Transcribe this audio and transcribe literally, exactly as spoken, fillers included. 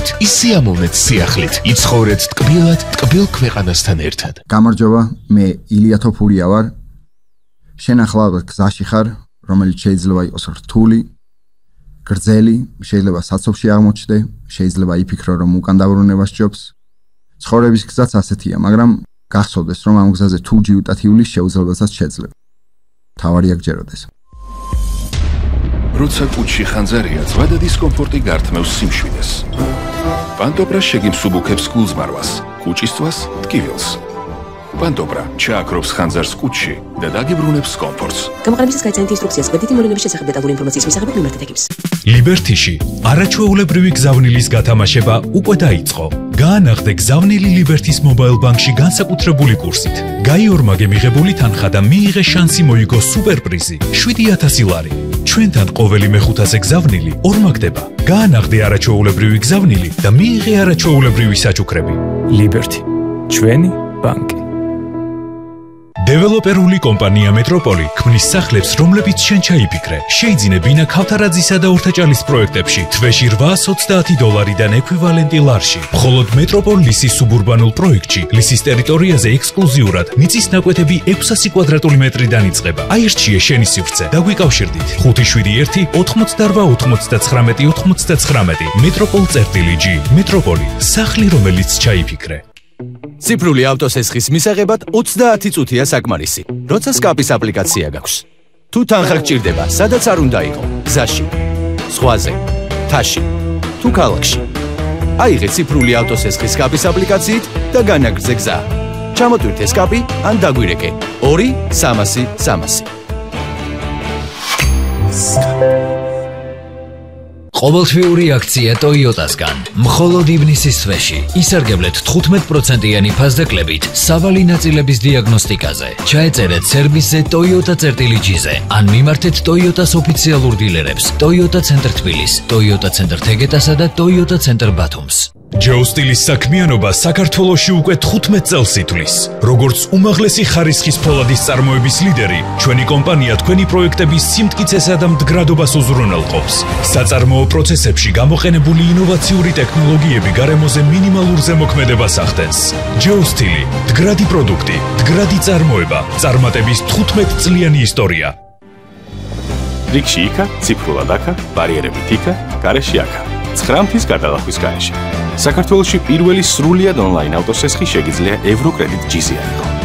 გაგრძელოთ, ისიამოვნეთ სიახლით, იცხოვრეთ ტკბილად, ტკბილ ქვეყანასთან ერთად. გამარჯობა, მე ილია თოფურია ვარ. შენ ახლა გზაში ხარ, რომელიც შეიძლება იყოს რთული, გრძელი, შეიძლება საცობში აღმოჩნდე, შეიძლება იფიქრო, რომ უკან დაბრუნება სჯობს. ცხოვრების გზაც ასეთია, მაგრამ გახსოვდეს, რომ ამ გზაზე თუ ჯიუტად ივლის, შეუძლებელსაც შეძლებ. თავარია გჯეროდეს. როცა კუჩში ხანძარია, ზვადა დისკომფორტი გართმევს სიმშვიდეს. პანტობრა შეგიმსუბუქებს გულზმარვას, კუჭისთვის ტკივილს. პანტობრა ჩააქრობს ხანძარს კუჩში და დაგიბრუნებს კომფორტს. გამოყენებისას გაიცანით ინსტრუქციას ბედითი მოვლენების შესახებ დეტალური ინფორმაციის მისაღებად მიმართეთ ეკიპს. ლიბერტიში არაჩვეულებრივი გზავნილის გათამაშება უკვე დაიწყო. გაანაღდე გზავნილი ლიბერტის მობაილ ბანკში განსაკუთრებული კურსით. გაიორმაგე მიღებული თანხა და მიიღე შანსი მოიგო სუპერპრიზი შვიდი ათასი ლარი. ჩვენთან ყოველი მეხუთაზე გზავნილი ორმაგდება. გაანაღდე არაჩვეულებრივი გზავნილი და მიიღე არაჩვეულებრივი საჩუქრები. ლიბერტი, ჩვენი ბანკი. დეველოპერული კომპანია მეტროპოლი ქმნის სახლებს, რომლებიც შენ ჩაიფიქრე. შეიძინე ბინა ქავთარაძისა და ორთაჭალის პროექტებში თვეში რვაას ოცდაათი დოლარიდან ექვივალენტი ლარში. მხოლოდ მეტროპოლ ლისის სუბურბანულ პროექტში ლისის ტერიტორიაზე ექსკლუზიურად მიწის ნაკვეთები ექვსასი კვადრატული მეტრიდან იწყება. აირჩიე შენი სივრცე. დაგვიკავშირდით ხუთი შვიდი ერთი ოთხმოცდარვა ოთხმოცდაცხრამეტი ოთხმოცდაცხრამეტი. მეტროპოლ წერტილი ჯი. მეტროპოლი, სახლი, რომელიც ჩაიფიქრე. ციფრული ავტოსესხის მისაღებად ოცდაათი წუთია საკმარისი, როცა სკაპის აპლიკაცია გაქვს. თუ თანხა გჭირდება, სადაც არ უნდა იყო, გზაში, ზღვაზე, მთაში, თუ ქალაქში. აიღე ციფრული ავტოსესხის სკაპის აპლიკაციით და განაგრძე გზა. ჩამოტვირთე სკაპი ან დაგვირეკე ორი სამასი სამასი. ყოველთვიური აქცია ტოიოტასგან. მხოლოდ ივნისის თვეში ისარგებლეთ თხუთმეტ პროცენტიანი ფასდაკლებით სავალი ნაწილების დიაგნოსტიკაზე. ჩაეწერეთ სერვისზე ტოიოტა წერტილი ჯიზე ან მიმართეთ ტოიოტას ოფიციალურ დილერებს ტოიოტა ცენტრ თბილის, ტოიოტა ცენტრ თეგეტასა და ტოიოტა ცენტრ ბათუმს. ჯოუსტილის საქმიანობა საქართველოში უკვე თხუთმეტ წელს ითვლის. როგორც უმაღლესი ხარისხის ფოლადის წარმოების ლიდერი, ჩვენი კომპანია თქვენი პროექტების სიმტკიცესა და მდგრადობას უზრუნველყოფს. საწარმოო პროცესებში გამოყენებული ინოვაციური ტექნოლოგიები გარემოზე მინიმალურ ზემოქმედებას ახდენს. ჯოუსტილი, მდგრადი პროდუქტი, მდგრადი წარმოება, წარმატების თხუთმეტ წლიანი ისტორია. რიგში იქა, ციფრულად აქა, ბარიერებით იქა, გარეში აქა. ცხრამთის გადალახვის გარეშე. საქართველოში პირველი სრულიად ონლაინ ავტოსესხი შეგიძლია ევროკრედიტ ჯიზე აიღო.